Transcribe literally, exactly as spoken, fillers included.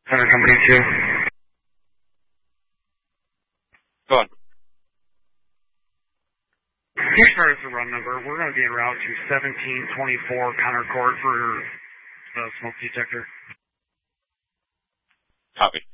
Center Company two. Go on. Here starts the run number. We're going to be en route to seventeen twenty-four Conner Court for the smoke detector. Copy.